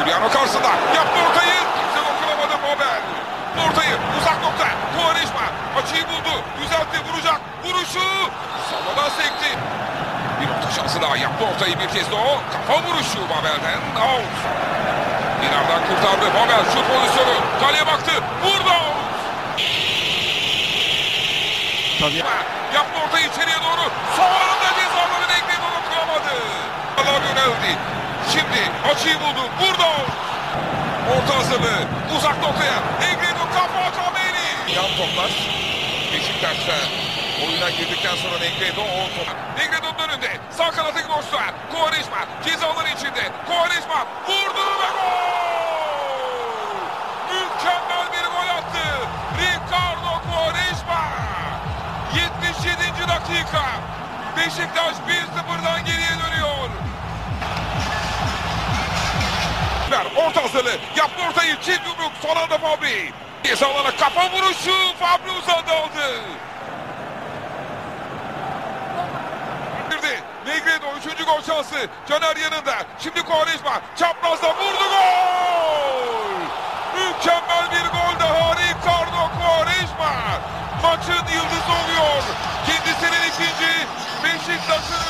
Giuliano karşısında yaptı ortayı. Kimse dokunamadı Babel. Ortayı uzak nokta. Quaresma açıyı buldu. Düzeltti, vuracak. Vuruşu salona sekti. Bir orta şansı daha yaptı ortayı bir kez de o. Kafa vuruşu Babel'den out. İleriden kurtardı Babel şut pozisyonu. Kaleye baktı. Vurdu. Tabii. Yaptı ortayı içeriye doğru. Son anda cezaları Negredo dokunamadı. Allah yöneldi. Şimdi açıyı buldu. Vurdu. Orta hazırlığı. Uzak noktaya. Negredo kafa Cameli. Yan toplar. Beşiktaş'ta oyuna girdikten sonra Negredo o top. Negredo'nun önünde. Sağ kanatı boşluğa. Quaresma cezaları içinde. Quaresma vurdu ve gol. Mükemmel bir gol attı. Ricardo Quaresma. 77. dakika. Beşiktaş 1-0'dan geriye dönüyor. Orta hazırlığı. Yaptı ortayı. Çift yumruk. Son anda Fabri. Cezalara kafa vuruşu. Fabri uzadı aldı. Negredo 3. gol şansı. Caner yanında. Şimdi Quaresma. Çaprazda vurdu gol. Mükemmel bir gol daha. Ricardo Quaresma. Maçın yıldızı oluyor. Kendisinin ikinci. Beşiktaş'ın